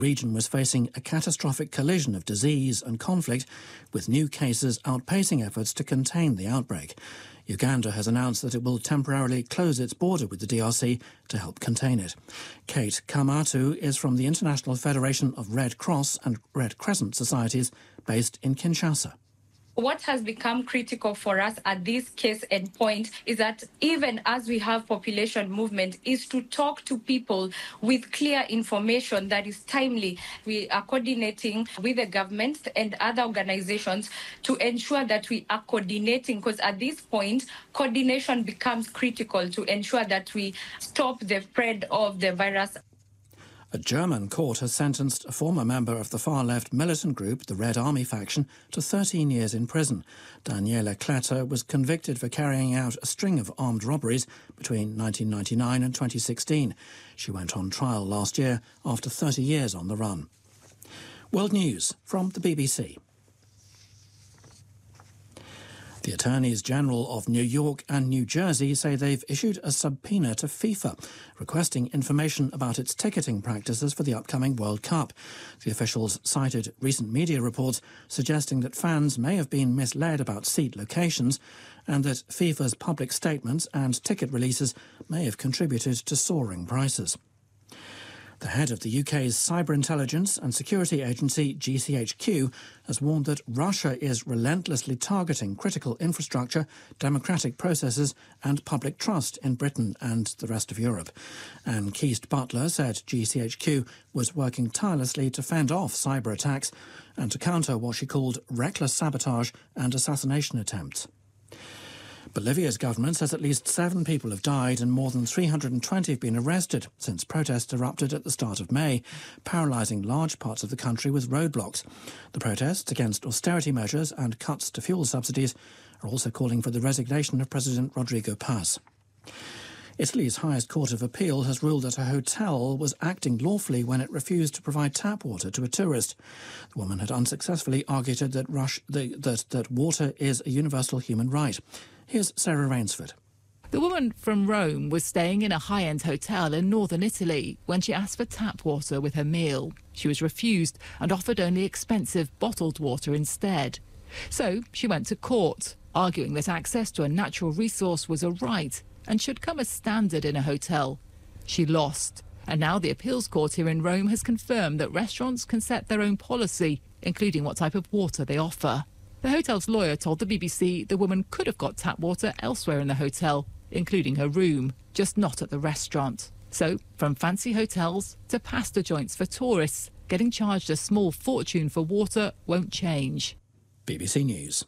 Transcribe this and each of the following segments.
The region was facing a catastrophic collision of disease and conflict, with new cases outpacing efforts to contain the outbreak. Uganda has announced that it will temporarily close its border with the DRC to help contain it. Kate Kamatu is from the International Federation of Red Cross and Red Crescent Societies based in Kinshasa. What has become critical for us at this case and point is that even as we have population movement, is to talk to people with clear information that is timely. We are coordinating with the government and other organizations to ensure that we are coordinating, because at this point, coordination becomes critical to ensure that we stop the spread of the virus. A German court has sentenced a former member of the far-left militant group, the Red Army faction, to 13 years in prison. Daniela Kletter was convicted for carrying out a string of armed robberies between 1999 and 2016. She went on trial last year after 30 years on the run. World News from the BBC. The Attorneys General of New York and New Jersey say they've issued a subpoena to FIFA, requesting information about its ticketing practices for the upcoming World Cup. The officials cited recent media reports suggesting that fans may have been misled about seat locations and that FIFA's public statements and ticket releases may have contributed to soaring prices. The head of the UK's Cyber Intelligence and Security Agency, GCHQ, has warned that Russia is relentlessly targeting critical infrastructure, democratic processes and public trust in Britain and the rest of Europe. Anne Keast-Butler said GCHQ was working tirelessly to fend off cyber attacks and to counter what she called reckless sabotage and assassination attempts. Bolivia's government says at least 7 people have died and more than 320 have been arrested since protests erupted at the start of May, paralysing large parts of the country with roadblocks. The protests against austerity measures and cuts to fuel subsidies are also calling for the resignation of President Rodrigo Paz. Italy's highest court of appeal has ruled that a hotel was acting lawfully when it refused to provide tap water to a tourist. The woman had unsuccessfully argued that water is a universal human right. Here's Sarah Rainsford. The woman from Rome was staying in a high-end hotel in northern Italy when she asked for tap water with her meal. She was refused and offered only expensive bottled water instead. So she went to court, arguing that access to a natural resource was a right and should come as standard in a hotel. She lost, and now the appeals court here in Rome has confirmed that restaurants can set their own policy, including what type of water they offer. The hotel's lawyer told the BBC the woman could have got tap water elsewhere in the hotel, including her room, just not at the restaurant. So, from fancy hotels to pasta joints for tourists, getting charged a small fortune for water won't change. BBC News.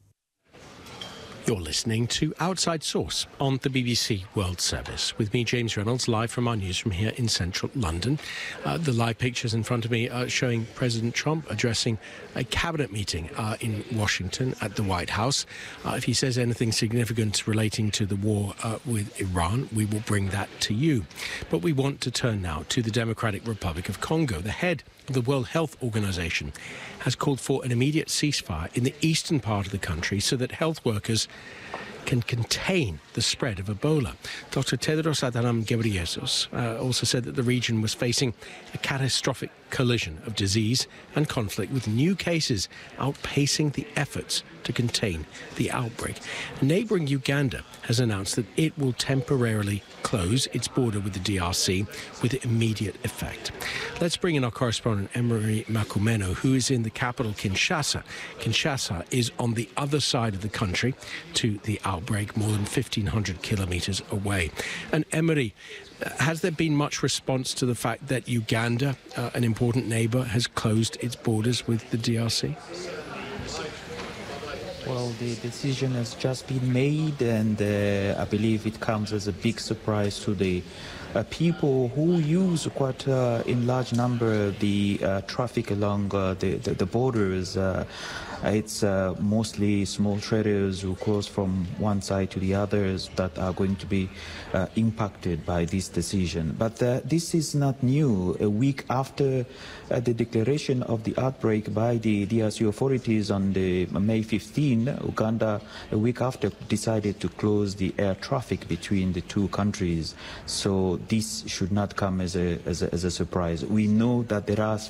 You're listening to Outside Source on the BBC World Service with me, James Reynolds, live from our newsroom here in central London. The live pictures in front of me are showing President Trump addressing a cabinet meeting in Washington at the White House. If he says anything significant relating to the war with Iran, we will bring that to you. But we want to turn now to the Democratic Republic of Congo. The head of the World Health Organization has called for an immediate ceasefire in the eastern part of the country so that health workers can contain the spread of Ebola. Dr. Tedros Adhanom Ghebreyesus also said that the region was facing a catastrophic collision of disease and conflict, with new cases outpacing the efforts to contain the outbreak. Neighbouring Uganda has announced that it will temporarily close its border with the DRC with immediate effect. Let's bring in our correspondent, Emery Makumeno, who is in the capital, Kinshasa. Kinshasa is on the other side of the country to the outbreak, more than 1,500 kilometres away. And Emery, has there been much response to the fact that Uganda, an important neighbour, has closed its borders with the DRC? Well, the decision has just been made, and I believe it comes as a big surprise to the people who use quite in large number the traffic along the borders. It's mostly small traders who cross from one side to the others that are going to be impacted by this decision. But this is not new. A week after the declaration of the outbreak by the DRC authorities on the May 15, Uganda, a week after, decided to close the air traffic between the two countries. So this should not come as a surprise. We know that there are